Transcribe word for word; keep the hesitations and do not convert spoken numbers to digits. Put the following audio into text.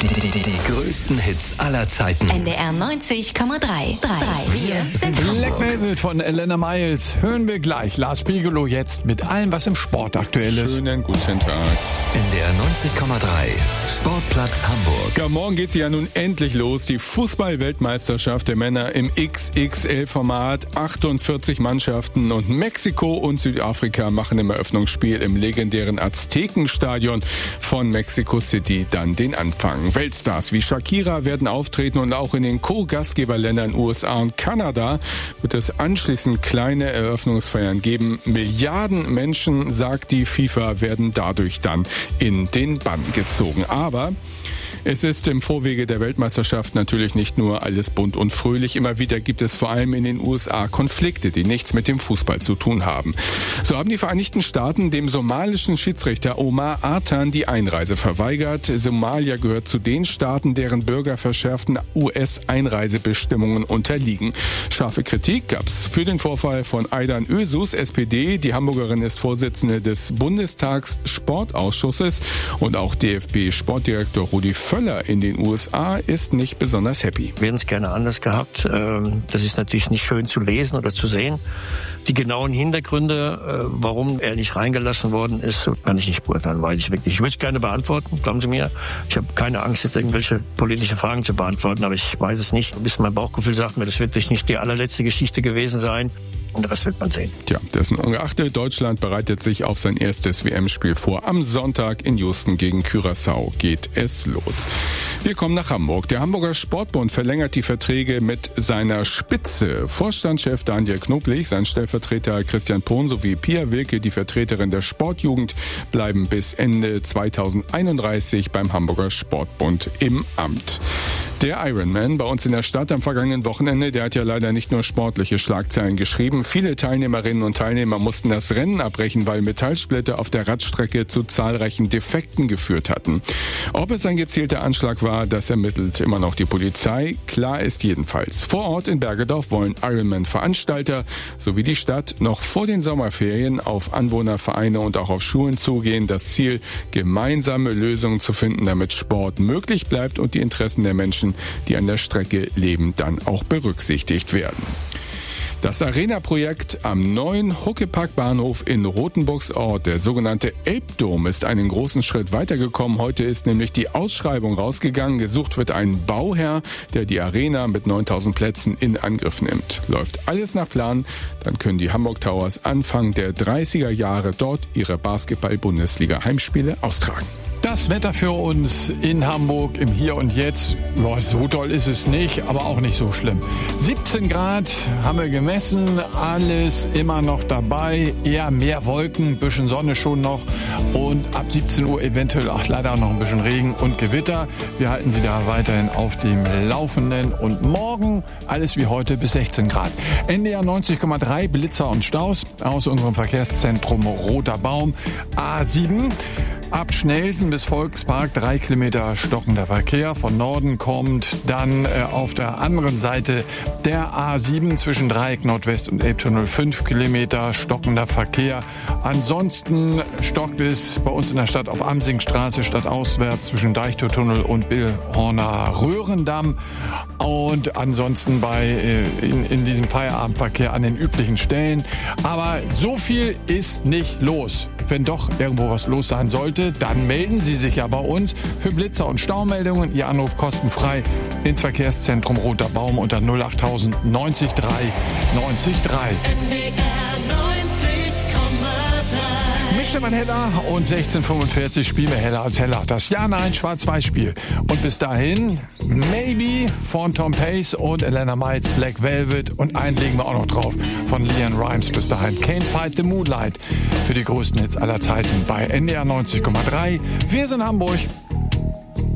Die, die, die größten Hits aller Zeiten. N D R neunzig Komma drei. Wir sind Black Hamburg. Velvet von Elena Miles hören wir gleich. Lars Pegelow jetzt mit allem, was im Sport aktuell ist. Schönen guten Tag. N D R neunzig Komma drei. Sportplatz Hamburg. Ja, morgen geht sie ja nun endlich los. Die Fußball-Weltmeisterschaft der Männer im X X L-Format. achtundvierzig Mannschaften und Mexiko und Südafrika machen im Eröffnungsspiel im legendären Aztekenstadion von Mexico City dann den Anfang. Weltstars wie Shakira werden auftreten und auch in den Co-Gastgeberländern U S A und Kanada wird es anschließend kleine Eröffnungsfeiern geben. Milliarden Menschen, sagt die FIFA, werden dadurch dann in den Bann gezogen. Aber es ist im Vorwege der Weltmeisterschaft natürlich nicht nur alles bunt und fröhlich. Immer wieder gibt es vor allem in den U S A Konflikte, die nichts mit dem Fußball zu tun haben. So haben die Vereinigten Staaten dem somalischen Schiedsrichter Omar Artan die Einreise verweigert. Somalia gehört zu den Staaten, deren Bürger verschärften U S-Einreisebestimmungen unterliegen. Scharfe Kritik gab's für den Vorfall von Aydan Özus, S P D. Die Hamburgerin ist Vorsitzende des Bundestags Sportausschusses und auch D F B-Sportdirektor Rudi Völler in den U S A ist nicht besonders happy. Wir hätten es gerne anders gehabt. Das ist natürlich nicht schön zu lesen oder zu sehen. Die genauen Hintergründe, warum er nicht reingelassen worden ist, kann ich nicht beurteilen, weiß ich wirklich. Ich würde es gerne beantworten, glauben Sie mir. Ich habe keine Angst, jetzt irgendwelche politische Fragen zu beantworten, aber ich weiß es nicht. Ein bisschen mein Bauchgefühl sagt mir, das wird nicht die allerletzte Geschichte gewesen sein. Und das wird man sehen. Tja, dessen ungeachtet, Deutschland bereitet sich auf sein erstes W M-Spiel vor. Am Sonntag in Houston gegen Curaçao geht es los. Wir kommen nach Hamburg. Der Hamburger Sportbund verlängert die Verträge mit seiner Spitze. Vorstandschef Daniel Knoblich, sein Stellvertreter Christian Pohn sowie Pia Wilke, die Vertreterin der Sportjugend, bleiben bis Ende zweitausendeinunddreißig beim Hamburger Sportbund im Amt. Der Ironman bei uns in der Stadt am vergangenen Wochenende, der hat ja leider nicht nur sportliche Schlagzeilen geschrieben. Viele Teilnehmerinnen und Teilnehmer mussten das Rennen abbrechen, weil Metallsplitter auf der Radstrecke zu zahlreichen Defekten geführt hatten. Ob es ein gezielter Anschlag war, das ermittelt immer noch die Polizei. Klar ist jedenfalls, vor Ort in Bergedorf wollen Ironman-Veranstalter sowie die Stadt noch vor den Sommerferien auf Anwohnervereine und auch auf Schulen zugehen. Das Ziel, gemeinsame Lösungen zu finden, damit Sport möglich bleibt und die Interessen der Menschen, die an der Strecke leben, dann auch berücksichtigt werden. Das Arena-Projekt am neuen Huckepack-Bahnhof in Rothenburgsort, der sogenannte Elbdom, ist einen großen Schritt weitergekommen. Heute ist nämlich die Ausschreibung rausgegangen. Gesucht wird ein Bauherr, der die Arena mit neuntausend Plätzen in Angriff nimmt. Läuft alles nach Plan, dann können die Hamburg Towers Anfang der dreißiger Jahre dort ihre Basketball-Bundesliga-Heimspiele austragen. Das Wetter für uns in Hamburg im Hier und Jetzt. Ja, so toll ist es nicht, aber auch nicht so schlimm. siebzehn Grad haben wir gemessen, alles immer noch dabei. Eher mehr Wolken, bisschen Sonne schon noch. Und ab siebzehn Uhr eventuell auch leider auch noch ein bisschen Regen und Gewitter. Wir halten Sie da weiterhin auf dem Laufenden. Und morgen alles wie heute bis sechzehn Grad. N D R neunzig Komma drei, Blitzer und Staus aus unserem Verkehrszentrum Roter Baum. A sieben. Ab Schnelsen bis Volkspark drei Kilometer stockender Verkehr. Von Norden kommt dann äh, auf der anderen Seite der A sieben zwischen Dreieck Nordwest und Elbtunnel fünf Kilometer stockender Verkehr. Ansonsten stockt es bei uns in der Stadt auf Amsingstraße stadtauswärts zwischen Deichtortunnel und Billhorner Röhrendamm. Und ansonsten bei äh, in, in diesem Feierabendverkehr an den üblichen Stellen. Aber so viel ist nicht los. Wenn doch irgendwo was los sein sollte, dann melden Sie sich ja bei uns für Blitzer- und Staumeldungen. Ihr Anruf kostenfrei ins Verkehrszentrum Roter Baum unter null acht tausend neunzig drei neunzig drei. Mischte heller und sechzehn Uhr fünfundvierzig spielen wir heller als heller. Das Ja-Nein-Schwarz-Weiß-Spiel. Und bis dahin, Maybe von Tom Pace und Elena Miles, Black Velvet. Und einen legen wir auch noch drauf von Leanne Rimes. Bis dahin, Can't Fight the Moonlight für die größten Hits aller Zeiten bei N D R neunzig Komma drei. Wir sind Hamburg.